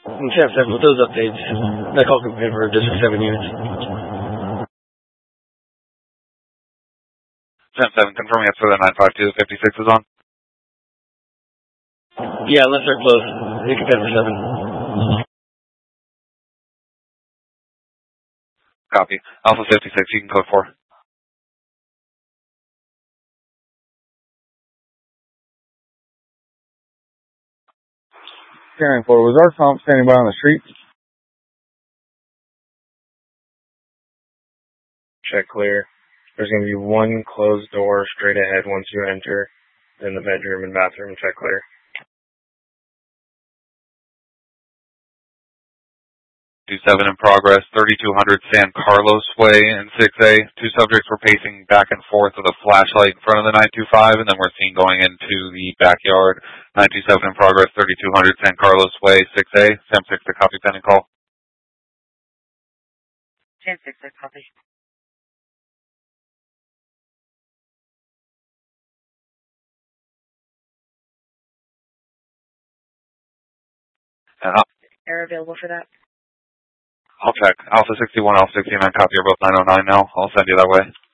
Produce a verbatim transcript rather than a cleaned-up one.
And Sam seven, with those updates, that call can be made for District seven units. Sam seven, confirming it's for the nine five two fifty-six is on? Yeah, unless they're close. You can pay for seven. Copy. Alpha fifty-six, you can code four. Carrying four, was our comp standing by on the street? Check clear. There's going to be one closed door straight ahead once you enter. Then the bedroom and bathroom, check clear. two seven in progress, thirty-two hundred San Carlos Way in six A. Two subjects were pacing back and forth with a flashlight in front of the nine two five, and then we're seen going into the backyard. nine two seven in progress, thirty-two hundred San Carlos Way, six A. Sam six to copy pending call. Sam six to copy. And I'll, Air available for that? I'll check. Alpha sixty-one, Alpha sixty-nine, copy. You're both nine oh nine now. I'll send you that way.